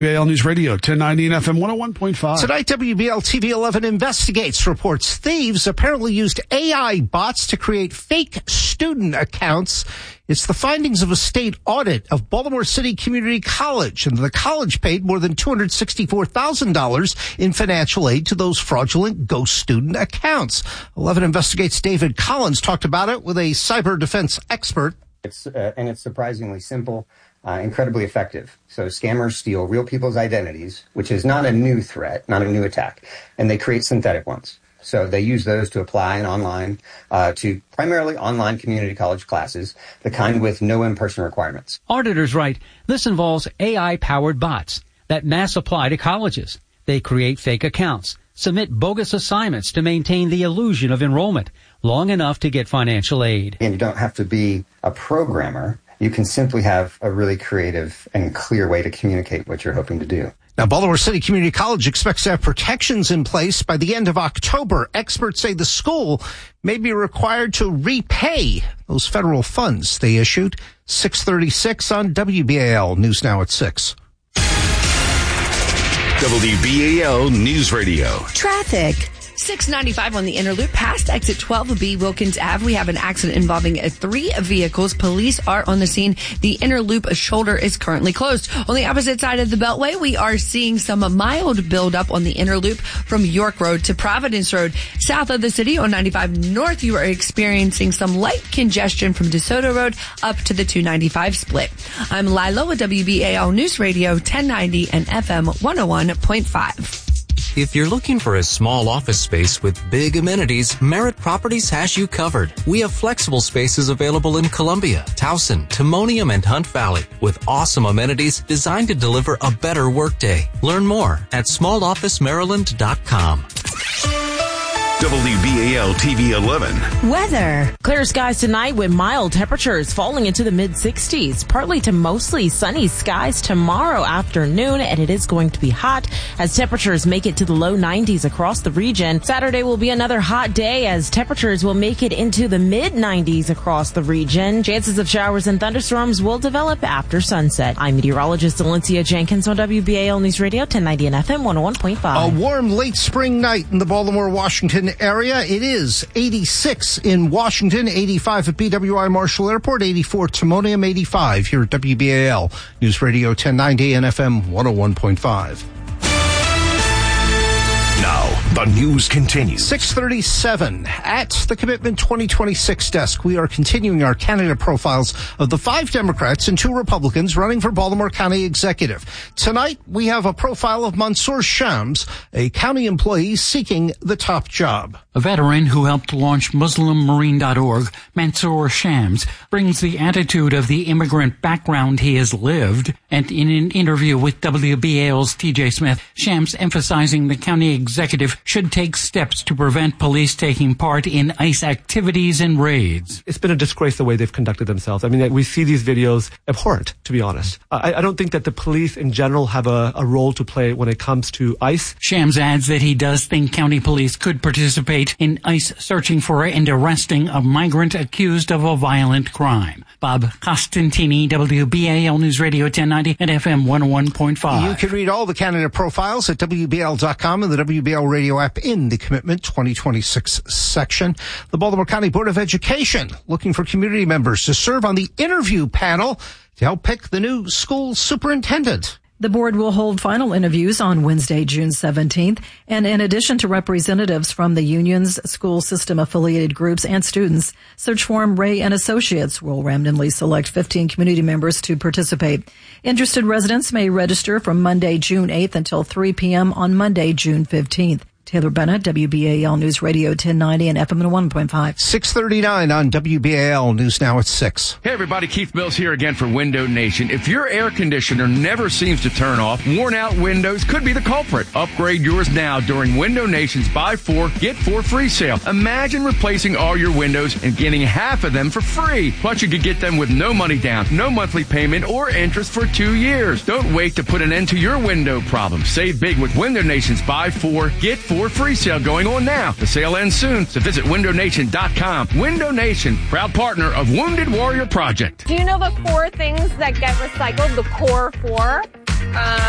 WBAL News Radio, 1090 and FM 101.5. Tonight, WBAL TV 11 investigates, reports thieves apparently used AI bots to create fake student accounts. It's the findings of a state audit of Baltimore City Community College, and the college paid more than $264,000 in financial aid to those fraudulent ghost student accounts. 11 investigates David Collins talked about it with a cyber defense expert. It's surprisingly simple. Incredibly effective. So scammers steal real people's identities, which is not a new threat, not a new attack, and they create synthetic ones. So they use those to apply in online to primarily online community college classes, the kind with no in-person requirements. Auditors write, this involves AI-powered bots that mass apply to colleges. They create fake accounts, submit bogus assignments to maintain the illusion of enrollment long enough to get financial aid. And you don't have to be a programmer. You can simply have a really creative and clear way to communicate what you're hoping to do. Now, Baltimore City Community College expects to have protections in place by the end of October. Experts say the school may be required to repay those federal funds they issued. 6:36 on WBAL News Now at 6. WBAL News Radio. Traffic. 695 on the inner loop past exit 12B Wilkins Ave. We have an accident involving 3 vehicles. Police are on the scene. The inner loop shoulder is currently closed. On the opposite side of the Beltway, we are seeing some mild buildup on the inner loop from York Road to Providence Road. South of the city on 95 North, you are experiencing some light congestion from DeSoto Road up to the 295 split. I'm Lila with WBAL News Radio 1090 and FM 101.5. If you're looking for a small office space with big amenities, Merritt Properties has you covered. We have flexible spaces available in Columbia, Towson, Timonium, and Hunt Valley with awesome amenities designed to deliver a better workday. Learn more at smallofficemaryland.com. WBAL TV 11. Weather. Clear skies tonight with mild temperatures falling into the mid-60s. Partly to mostly sunny skies tomorrow afternoon, and it is going to be hot as temperatures make it to the low 90s across the region. Saturday will be another hot day as temperatures will make it into the mid-90s across the region. Chances of showers and thunderstorms will develop after sunset. I'm meteorologist Valencia Jenkins on WBAL News Radio 1090 and FM 101.5. A warm late spring night in the Baltimore, Washington area. It is 86 in Washington, 85 at BWI Marshall Airport, 84 Timonium, 85 here at WBAL News Radio 1090 and FM 101.5. Now, the news continues. 6:37 at the Commitment 2026 desk. We are continuing our candidate profiles of the 5 Democrats and 2 Republicans running for Baltimore County Executive. Tonight, we have a profile of Mansour Shams, a county employee seeking the top job. A veteran who helped launch MuslimMarine.org, Mansour Shams, brings the attitude of the immigrant background he has lived. And in an interview with WBAL's TJ Smith, Shams emphasizing the county executive should take steps to prevent police taking part in ICE activities and raids. It's been a disgrace the way they've conducted themselves. I mean, we see these videos abhorrent, to be honest. I don't think that the police in general have a role to play when it comes to ICE. Shams adds that he does think county police could participate in ICE searching for and arresting a migrant accused of a violent crime. Bob Costantini, WBAL News Radio 1090 and FM 101.5. You can read all the candidate profiles at WBAL.com and the WBAL radio app in the Commitment 2026 section. The Baltimore County Board of Education looking for community members to serve on the interview panel to help pick the new school superintendent. The board will hold final interviews on Wednesday, June 17th. And in addition to representatives from the unions, school system affiliated groups, and students, search firm Ray and Associates will randomly select 15 community members to participate. Interested residents may register from Monday, June 8th until 3 p.m. on Monday, June 15th. Taylor Bennett, WBAL News Radio 1090 and FM 101.5. 6:39 on WBAL News Now at 6. Hey everybody, Keith Mills here again for Window Nation. If your air conditioner never seems to turn off, worn out windows could be the culprit. Upgrade yours now during Window Nation's Buy 4, Get 4 free sale. Imagine replacing all your windows and getting half of them for free. Plus you could get them with no money down, no monthly payment, or interest for 2 years. Don't wait to put an end to your window problem. Save big with Window Nation's Buy 4, Get 4 free sale going on now. The sale ends soon, so visit windownation.com. Window Nation, proud partner of Wounded Warrior Project. Do you know the 4 things that get recycled? The core 4?